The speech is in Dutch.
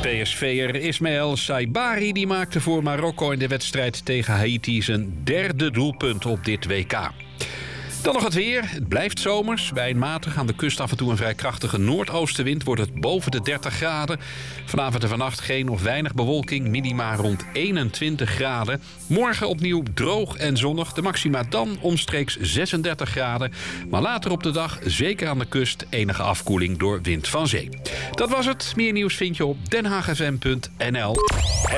PSV'er Ismaël Saibari die maakte voor Marokko in de wedstrijd tegen Haiti zijn derde doelpunt op dit WK. Dan nog het weer. Het blijft zomers. Bij een matig aan de kust af en toe een vrij krachtige noordoostenwind wordt het boven de 30 graden. Vanavond en vannacht geen of weinig bewolking. Minima rond 21 graden. Morgen opnieuw droog en zonnig. De maxima dan omstreeks 36 graden. Maar later op de dag, zeker aan de kust, enige afkoeling door wind van zee. Dat was het. Meer nieuws vind je op denhaagfm.nl.